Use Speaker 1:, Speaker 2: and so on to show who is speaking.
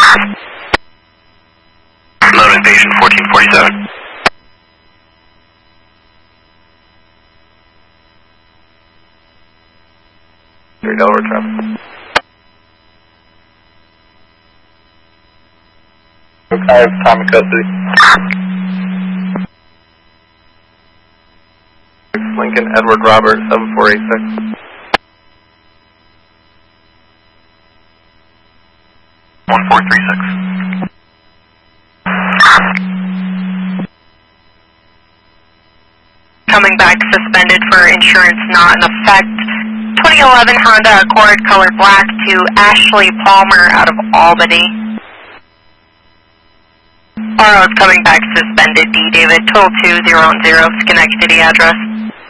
Speaker 1: Loading patient 1447. Delaware traffic. I have Tom in custody. Lincoln Edward Robert 7486. 1436.
Speaker 2: Coming back suspended for insurance not in effect. 2011 Honda Accord color black to Ashley Palmer out of Albany. RO is coming back suspended. D David, total 2010, Schenectady address.